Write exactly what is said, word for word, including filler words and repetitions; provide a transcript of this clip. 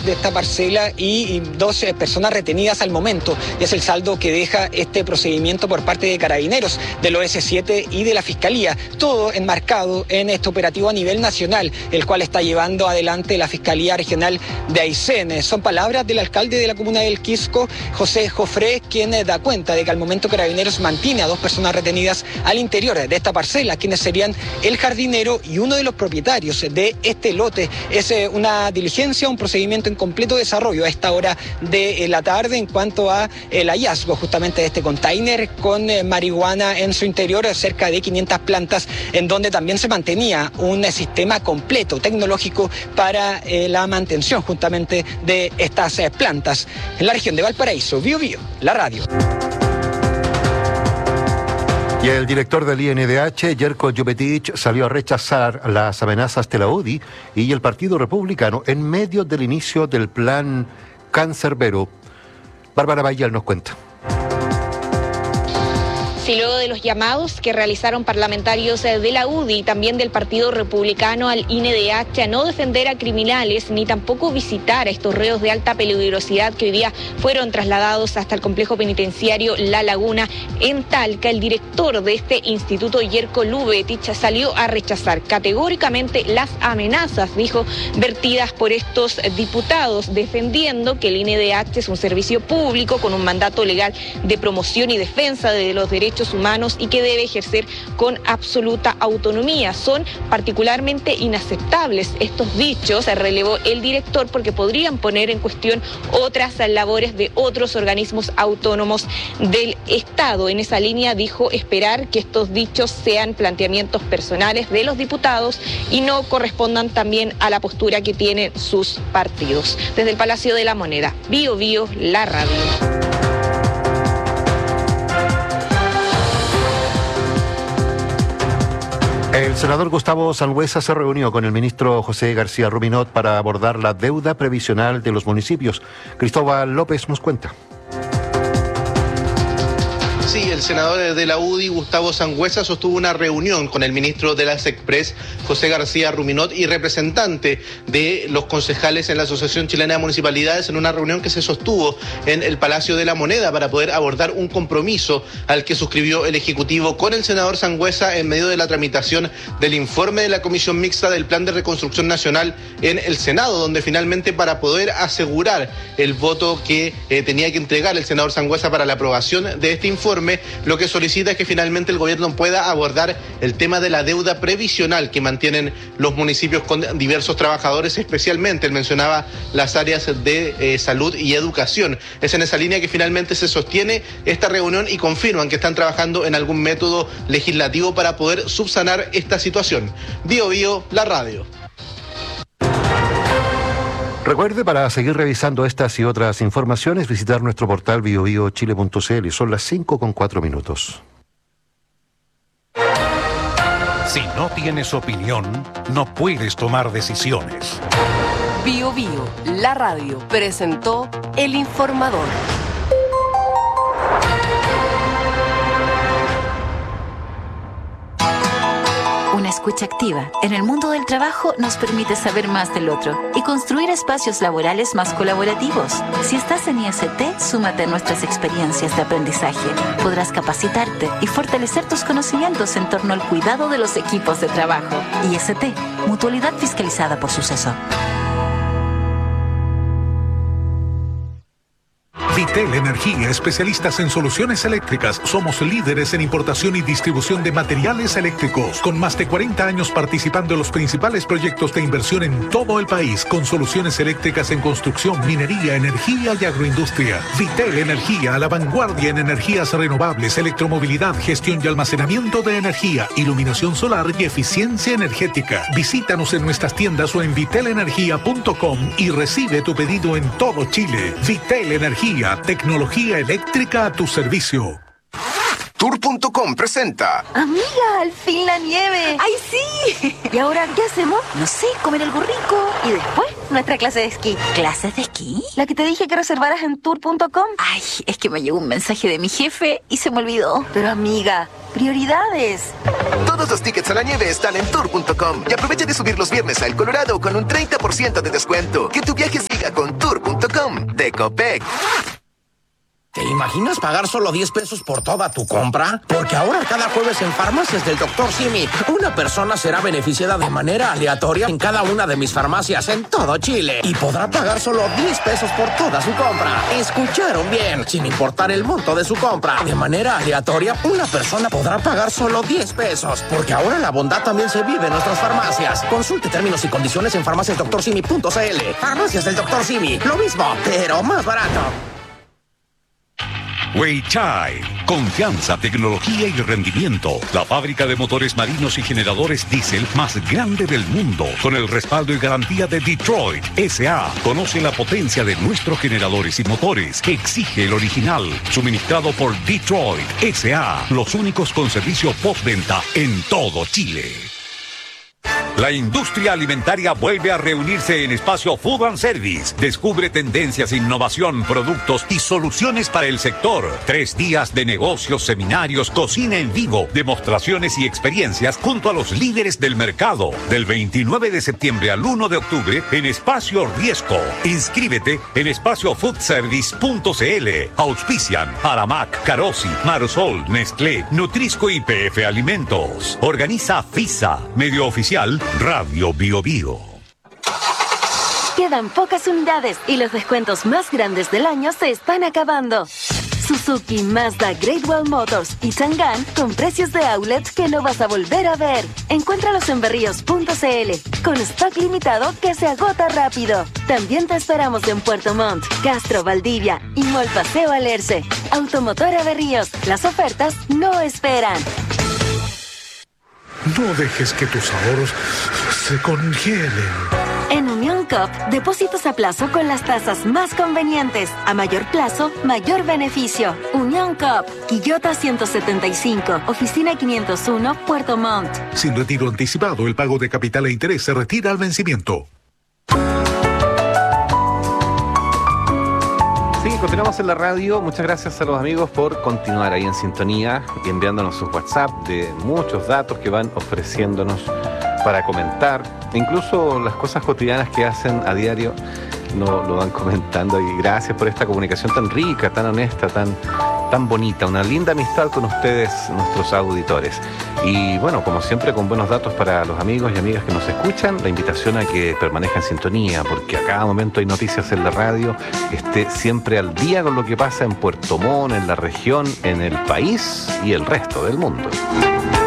de esta parcela y dos personas retenidas al momento. Y es el saldo que deja este procedimiento por parte de Carabineros, del O S siete y de la Fiscalía. Todo enmarcado en este operativo a nivel nacional, el cual está llevando adelante la Fiscalía Regional de Aysén. Son palabras del alcalde de la comuna del Quisco, José Jofré, quien da cuenta de que al momento Carabineros mantiene a dos personas retenidas al interior de esta parcela, quienes serían el jardinero y uno de los propietarios de este lote. Es una diligencia, un procedimiento en completo desarrollo a esta hora de la tarde en cuanto a el hallazgo justamente de este container con eh, marihuana en su interior, cerca de quinientas plantas, en donde también se mantenía un eh, sistema completo tecnológico para eh, la mantención justamente de estas eh, plantas. En la región de Valparaíso, Bio Bio, la radio. Y el director del I N D H, Jerko Jovetic, salió a rechazar las amenazas de la U D I y el Partido Republicano en medio del inicio del plan Cancerbero. Bárbara Bayal nos cuenta. Y luego de los llamados que realizaron parlamentarios de la U D I y también del Partido Republicano al I N D H a no defender a criminales ni tampoco visitar a estos reos de alta peligrosidad que hoy día fueron trasladados hasta el complejo penitenciario La Laguna en Talca, el director de este instituto, Jerko Jovetic, salió a rechazar categóricamente las amenazas, dijo, vertidas por estos diputados, defendiendo que el I N D H es un servicio público con un mandato legal de promoción y defensa de los derechos humanos y que debe ejercer con absoluta autonomía. Son particularmente inaceptables estos dichos, relevó el director, porque podrían poner en cuestión otras labores de otros organismos autónomos del Estado. En esa línea dijo esperar que estos dichos sean planteamientos personales de los diputados y no correspondan también a la postura que tienen sus partidos. Desde el Palacio de la Moneda, Bio Bio, la radio. El senador Gustavo Sangüesa se reunió con el ministro José García Ruminot para abordar la deuda previsional de los municipios. Cristóbal López nos cuenta. Sí, el senador de la U D I, Gustavo Sangüesa, sostuvo una reunión con el ministro de las Express, José García Ruminot, y representante de los concejales en la Asociación Chilena de Municipalidades, en una reunión que se sostuvo en el Palacio de la Moneda para poder abordar un compromiso al que suscribió el Ejecutivo con el senador Sangüesa en medio de la tramitación del informe de la Comisión Mixta del Plan de Reconstrucción Nacional en el Senado, donde finalmente, para poder asegurar el voto que eh, tenía que entregar el senador Sangüesa para la aprobación de este informe, lo que solicita es que finalmente el gobierno pueda abordar el tema de la deuda previsional que mantienen los municipios con diversos trabajadores, especialmente, él mencionaba las áreas de eh, salud y educación. Es en esa línea que finalmente se sostiene esta reunión y confirman que están trabajando en algún método legislativo para poder subsanar esta situación. Bio Bio, la radio. Recuerde, para seguir revisando estas y otras informaciones, visitar nuestro portal bio bio chile punto c l. Son las cinco con cuatro minutos. Si no tienes opinión, no puedes tomar decisiones. Bio Bio, la radio, presentó El Informador. Una escucha activa en el mundo del trabajo nos permite saber más del otro y construir espacios laborales más colaborativos. Si estás en I S T, súmate a nuestras experiencias de aprendizaje. Podrás capacitarte y fortalecer tus conocimientos en torno al cuidado de los equipos de trabajo. I S T, mutualidad fiscalizada por Suceso. Vitel Energía, especialistas en soluciones eléctricas. Somos líderes en importación y distribución de materiales eléctricos, con más de cuarenta años participando en los principales proyectos de inversión en todo el país, con soluciones eléctricas en construcción, minería, energía y agroindustria. Vitel Energía, a la vanguardia en energías renovables, electromovilidad, gestión y almacenamiento de energía, iluminación solar y eficiencia energética. Visítanos en nuestras tiendas o en vitel energía punto com y recibe tu pedido en todo Chile. Vitel Energía, tecnología eléctrica a tu servicio. Tour punto com presenta. Amiga, al fin la nieve. ¡Ay, sí! ¿Y ahora qué hacemos? No sé, comer algo rico. Y después, nuestra clase de esquí. ¿Clases de esquí? La que te dije que reservaras en tour punto com. Ay, es que me llegó un mensaje de mi jefe y se me olvidó. Pero amiga, prioridades. Todos los tickets a la nieve están en tour punto com y aprovecha de subir los viernes a El Colorado con un treinta por ciento de descuento. Que tu viaje siga con Tour Ecopec. ¿Te imaginas pagar solo diez pesos por toda tu compra? Porque ahora cada jueves en Farmacias del doctor Simi, una persona será beneficiada de manera aleatoria en cada una de mis farmacias en todo Chile. Y podrá pagar solo diez pesos por toda su compra. ¿Escucharon bien? Sin importar el monto de su compra. De manera aleatoria, una persona podrá pagar solo diez pesos. Porque ahora la bondad también se vive en nuestras farmacias. Consulte términos y condiciones en farmacias doctor simi punto c l. Farmacias del doctor Simi. Lo mismo, pero más barato. Weichai, confianza, tecnología y rendimiento. La fábrica de motores marinos y generadores diésel más grande del mundo, con el respaldo y garantía de Detroit S A. Conoce la potencia de nuestros generadores y motores. Exige el original, suministrado por Detroit S A. Los únicos con servicio postventa en todo Chile. La industria alimentaria vuelve a reunirse en Espacio Food and Service. Descubre tendencias, innovación, productos y soluciones para el sector. Tres días de negocios, seminarios, cocina en vivo, demostraciones y experiencias junto a los líderes del mercado. Del veintinueve de septiembre al uno de octubre en Espacio Riesco. Inscríbete en espacio food service punto c l. Auspician Aramac, Carosi, Marosol, Nestlé, Nutrisco y P F Alimentos. Organiza FISA, medio oficial Radio Bio Bio. Quedan pocas unidades y los descuentos más grandes del año se están acabando. Suzuki, Mazda, Great Wall Motors y Chang'an con precios de outlet que no vas a volver a ver. Encuéntralos en berríos punto c l con stock limitado que se agota rápido. También te esperamos en Puerto Montt, Castro, Valdivia y Mall Paseo Alerce. Automotora Berríos, las ofertas no esperan. No dejes que tus ahorros se congelen. En Unión Coop, depósitos a plazo con las tasas más convenientes. A mayor plazo, mayor beneficio. Unión Coop, Quillota ciento setenta y cinco, Oficina quinientos uno, Puerto Montt. Sin retiro anticipado, el pago de capital e interés se retira al vencimiento. Sí, continuamos en la radio. Muchas gracias a los amigos por continuar ahí en sintonía y enviándonos sus WhatsApp de muchos datos que van ofreciéndonos para comentar. Incluso las cosas cotidianas que hacen a diario no lo van comentando. Y gracias por esta comunicación tan rica, tan honesta, tan, tan bonita. Una linda amistad con ustedes, nuestros auditores. Y bueno, como siempre, con buenos datos para los amigos y amigas que nos escuchan, la invitación a que permanezcan en sintonía, porque a cada momento hay noticias en la radio. Esté siempre al día con lo que pasa en Puerto Montt, en la región, en el país y el resto del mundo.